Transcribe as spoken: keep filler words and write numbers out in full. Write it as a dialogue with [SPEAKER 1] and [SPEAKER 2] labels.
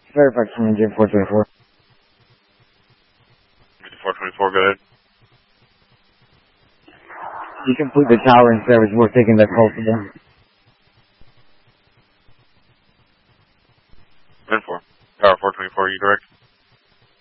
[SPEAKER 1] Verified from Jim four twenty-four.
[SPEAKER 2] four twenty-four, go ahead.
[SPEAKER 1] You complete the tower and service. We're taking that call for them.
[SPEAKER 2] ten four. Tower four twenty-four, you direct?